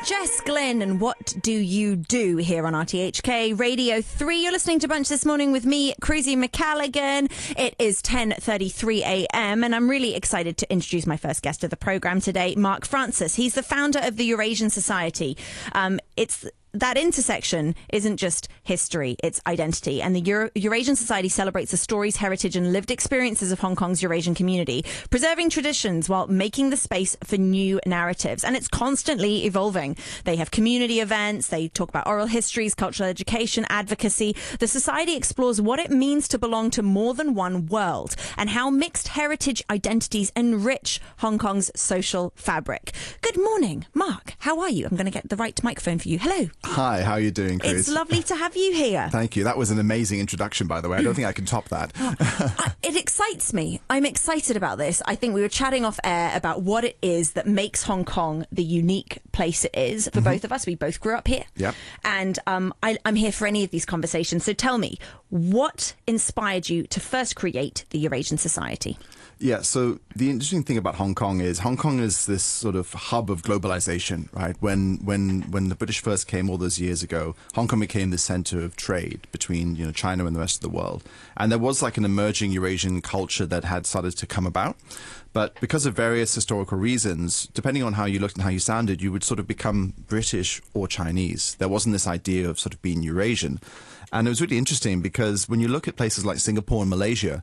Jess Glynn, and what do you do here on RTHK Radio 3? You're listening to Bunch This Morning with me, Cruzy McCalligan. It is 10:33 a.m. and I'm really excited to introduce my first guest of the programme today, Mark Francis. He's the founder of the Eurasian Society. That intersection isn't just history, it's identity. And the Eurasian Society celebrates the stories, heritage and lived experiences of Hong Kong's Eurasian community, preserving traditions while making the space for new narratives. And it's constantly evolving. They have community events, they talk about oral histories, cultural education, advocacy. The Society explores what it means to belong to more than one world and how mixed heritage identities enrich Hong Kong's social fabric. Good morning, Mark. How are you? I'm going to get the right microphone for you. Hello. Hi, how are you doing, Chris? It's lovely to have you here. Thank you. That was an amazing introduction, by the way. I don't think I can top that. It excites me. I'm excited about this. I think we were chatting off air about what it is that makes Hong Kong the unique place it is for both of us. We both grew up here. Yep. And I'm here for any of these conversations. So tell me, what inspired you to first create the Eurasian Society? Yeah, so the interesting thing about Hong Kong is this sort of hub of globalization, right? When the British first came all those years ago, Hong Kong became the center of trade between, China and the rest of the world. And there was like an emerging Eurasian culture that had started to come about. But because of various historical reasons, depending on how you looked and how you sounded, you would sort of become British or Chinese. There wasn't this idea of sort of being Eurasian. And it was really interesting because when you look at places like Singapore and Malaysia,